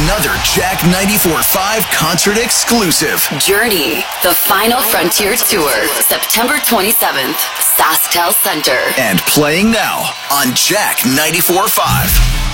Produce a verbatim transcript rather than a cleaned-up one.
another Jack ninety-four point five concert exclusive. Journey, the Final Frontier Tour, September twenty-seventh, SaskTel Center. And playing now on Jack ninety-four point five.